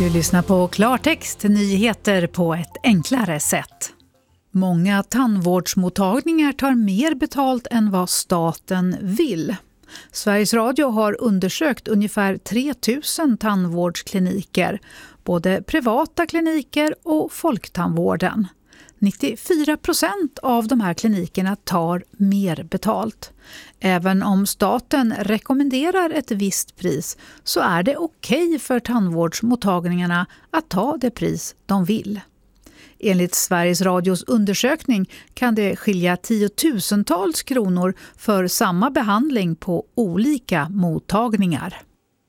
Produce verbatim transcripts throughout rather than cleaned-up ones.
Du lyssnar på Klartext, nyheter på ett enklare sätt. Många tandvårdsmottagningar tar mer betalt än vad staten vill. Sveriges Radio har undersökt ungefär tre tusen tandvårdskliniker, både privata kliniker och folktandvården. nittiofyra procent av de här klinikerna tar mer betalt. Även om staten rekommenderar ett visst pris så är det okej för tandvårdsmottagningarna att ta det pris de vill. Enligt Sveriges Radios undersökning kan det skilja tiotusentals kronor för samma behandling på olika mottagningar.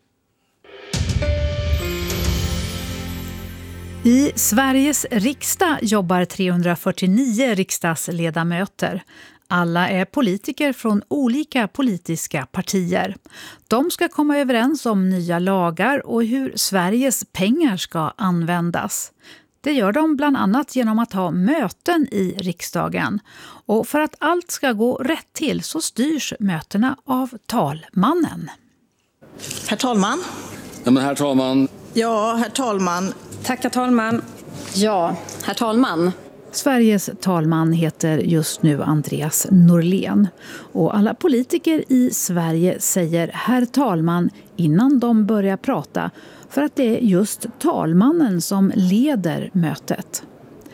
I Sveriges riksdag jobbar trehundrafyrtionio riksdagsledamöter. Alla är politiker från olika politiska partier. De ska komma överens om nya lagar och hur Sveriges pengar ska användas. Det gör de bland annat genom att ha möten i riksdagen. Och för att allt ska gå rätt till så styrs mötena av talmannen. Herr talman. Ja, men herr talman. Ja, herr talman. Tack, herr talman. Ja, herr talman. Sveriges talman heter just nu Andreas Norlén. Och alla politiker i Sverige säger herr talman innan de börjar prata, för att det är just talmannen som leder mötet.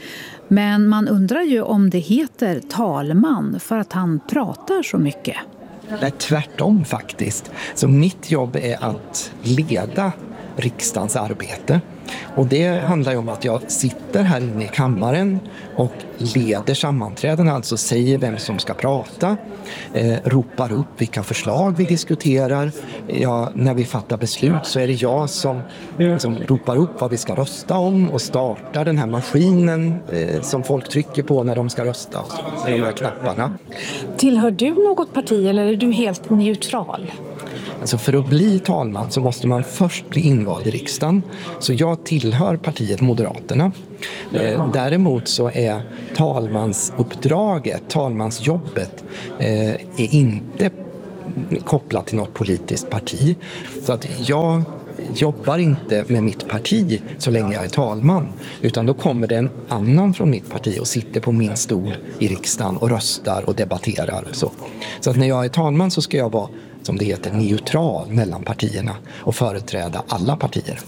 Men man undrar ju om det heter talman för att han pratar så mycket. Det är tvärtom faktiskt. Så mitt jobb är att leda riksdagens arbete. Och det handlar ju om att jag sitter här inne i kammaren och leder sammanträden, alltså säger vem som ska prata, eh, ropar upp vilka förslag vi diskuterar. Ja, när vi fattar beslut så är det jag som, som ropar upp vad vi ska rösta om och startar den här maskinen eh, som folk trycker på när de ska rösta, de här knapparna. Tillhör du något parti eller är du helt neutral? Alltså för att bli talman så måste man först bli invald i riksdagen. Så jag tillhör partiet Moderaterna. Eh, däremot så är talmansuppdraget, talmansjobbet eh, är inte kopplat till något politiskt parti. Så att jag jobbar inte med mitt parti så länge jag är talman, utan då kommer det en annan från mitt parti och sitter på min stol i riksdagen och röstar och debatterar. Så, så att när jag är talman så ska jag vara, som det heter, neutral mellan partierna och företräda alla partier.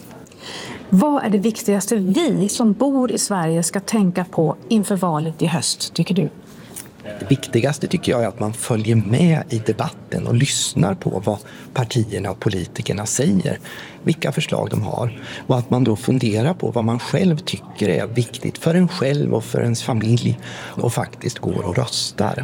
Vad är det viktigaste vi som bor i Sverige ska tänka på inför valet i höst, tycker du? Det viktigaste tycker jag är att man följer med i debatten och lyssnar på vad partierna och politikerna säger, vilka förslag de har, och att man då funderar på vad man själv tycker är viktigt för en själv och för ens familj och faktiskt går och röstar.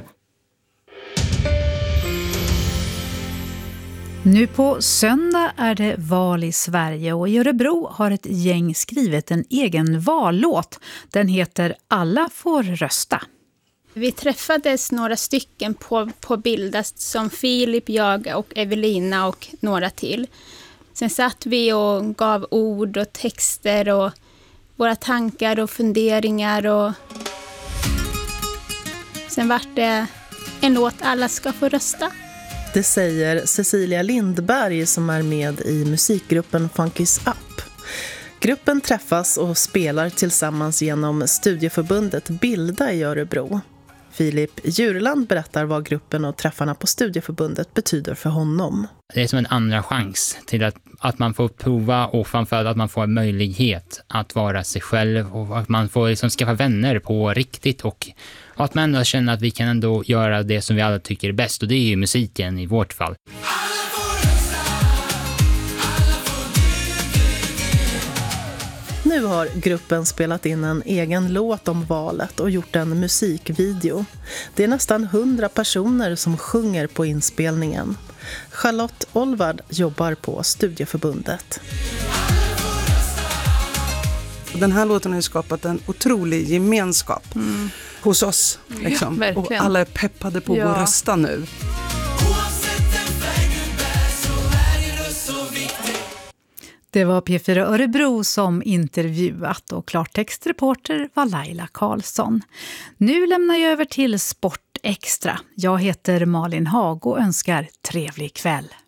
Nu på söndag är det val i Sverige och i Örebro har ett gäng skrivit en egen vallåt. Den heter Alla får rösta. Vi träffades några stycken på, på Bildas som Filip, jag och Evelina och några till. Sen satt vi och gav ord och texter och våra tankar och funderingar. Och sen var det en låt Alla ska få rösta. Det säger Cecilia Lindberg som är med i musikgruppen Funkis Up. Gruppen träffas och spelar tillsammans genom studieförbundet Bilda i Örebro. Filip Djurland berättar vad gruppen och träffarna på studieförbundet betyder för honom. Det är som en andra chans till att, att man får prova och framförallt att man får en möjlighet att vara sig själv och att man får liksom skaffa vänner på riktigt och att man ändå känner att vi kan ändå göra det som vi alla tycker är bäst, och det är ju musiken i vårt fall. Nu har gruppen spelat in en egen låt om valet och gjort en musikvideo. Det är nästan hundra personer som sjunger på inspelningen. Charlotte Olvard jobbar på studieförbundet. Den här låten har skapat en otrolig gemenskap mm. hos oss. Liksom. Ja, och alla är peppade på ja. att rösta nu. Det var P fyra Örebro som intervjuat och klartextreporter var Laila Karlsson. Nu lämnar jag över till Sport Extra. Jag heter Malin Hag och önskar trevlig kväll.